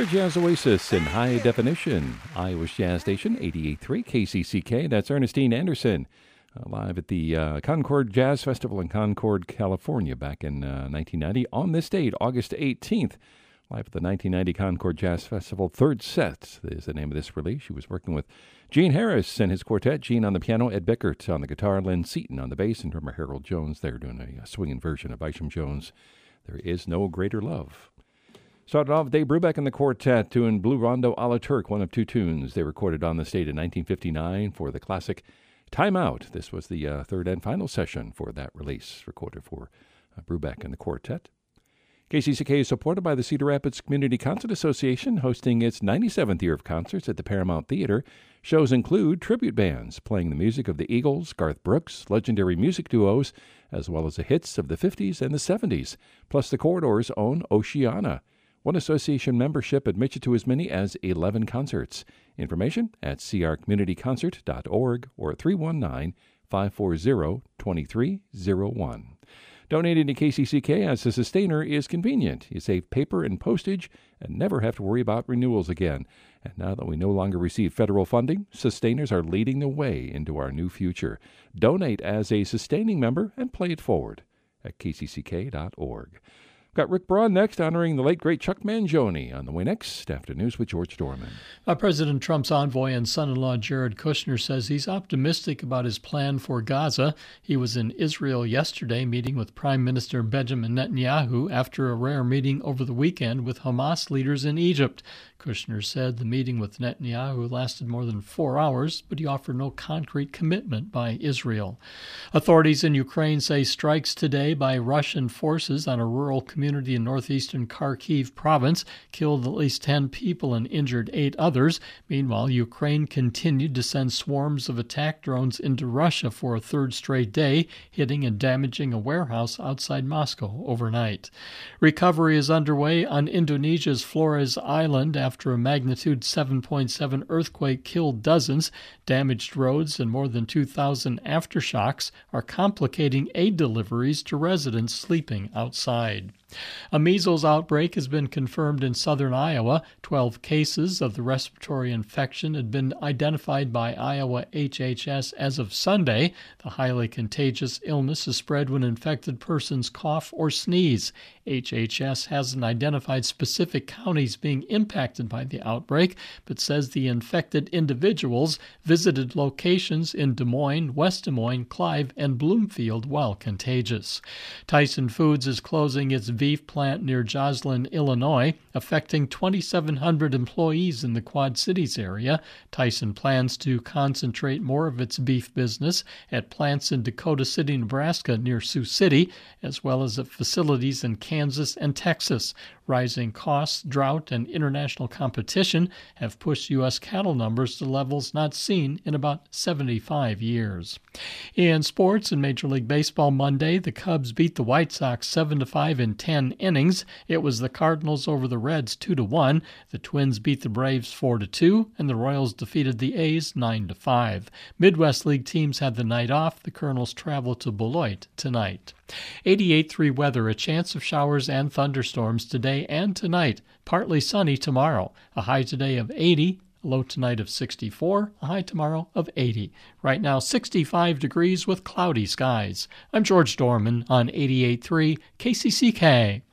Under Jazz Oasis in high definition. Iowa's Jazz Station, 88.3 KCCK. That's Ernestine Anderson, live at the Concord Jazz Festival in Concord, California, back in 1990. On this date, August 18th, live at the 1990 Concord Jazz Festival. Third Set is the name of this release. She was working with Gene Harris and his quartet. Gene on the piano, Ed Bickert on the guitar, Lynn Seaton on the bass, and drummer Harold Jones. They're doing a swinging version of Isham Jones' There Is No Greater Love. Started off Dave Brubeck and the quartet doing Blue Rondo a la Turk, one of two tunes they recorded on the stage in 1959 for the classic Time Out. This was the third and final session for that release, recorded for Brubeck and the quartet. KCCK is supported by the Cedar Rapids Community Concert Association, hosting its 97th year of concerts at the Paramount Theater. Shows include tribute bands playing the music of the Eagles, Garth Brooks, legendary music duos, as well as the hits of the 50s and the 70s, plus the Corridors' own Oceana. One association membership admits you to as many as 11 concerts. Information at crcommunityconcert.org or 319-540-2301. Donating to KCCK as a sustainer is convenient. You save paper and postage and never have to worry about renewals again. And now that we no longer receive federal funding, sustainers are leading the way into our new future. Donate as a sustaining member and play it forward at kcck.org. Got Rick Braun next, honoring the late, great Chuck Mangione on the way next after News with George Dorman. President Trump's envoy and son-in-law Jared Kushner says he's optimistic about his plan for Gaza. He was in Israel yesterday meeting with Prime Minister Benjamin Netanyahu after a rare meeting over the weekend with Hamas leaders in Egypt. Kushner said the meeting with Netanyahu lasted more than 4 hours, but he offered no concrete commitment by Israel. Authorities in Ukraine say strikes today by Russian forces on a rural community in northeastern Kharkiv province killed at least 10 people and injured 8 others. Meanwhile, Ukraine continued to send swarms of attack drones into Russia for a third straight day, hitting and damaging a warehouse outside Moscow overnight. Recovery is underway on Indonesia's Flores Island after a magnitude 7.7 earthquake killed dozens. Damaged roads and more than 2,000 aftershocks are complicating aid deliveries to residents sleeping outside. A measles outbreak has been confirmed in southern Iowa. 12 cases of the respiratory infection had been identified by Iowa HHS as of Sunday. The highly contagious illness is spread when infected persons cough or sneeze. HHS hasn't identified specific counties being impacted by the outbreak, but says the infected individuals visited locations in Des Moines, West Des Moines, Clive, and Bloomfield while contagious. Tyson Foods is closing its beef plant near Joslin, Illinois, affecting 2,700 employees in the Quad Cities area. Tyson plans to concentrate more of its beef business at plants in Dakota City, Nebraska near Sioux City, as well as at facilities in Kansas and Texas. Rising costs, drought, and international competition have pushed U.S. cattle numbers to levels not seen in about 75 years. In sports, in Major League Baseball Monday, the Cubs beat the White Sox 7-5 in 10 innings. It was the Cardinals over the Reds 2-1. The Twins beat the Braves 4-2, and the Royals defeated the A's 9-5. Midwest League teams had the night off. The Colonels travel to Beloit tonight. 88.3 weather, a chance of showers and thunderstorms today and tonight. Partly sunny tomorrow. A high today of 80, a low tonight of 64, a high tomorrow of 80. Right now 65 degrees with cloudy skies. I'm George Dorman on 88.3 KCCK.